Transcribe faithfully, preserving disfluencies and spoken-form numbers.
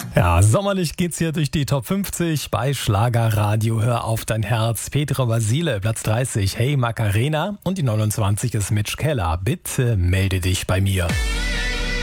Ja, sommerlich geht's hier durch die Top fünfzig bei Schlagerradio. Hör auf dein Herz. Petra Vasile, Platz dreißig. Hey Macarena. Und die neunundzwanzig ist Mitch Keller. Bitte melde dich bei mir.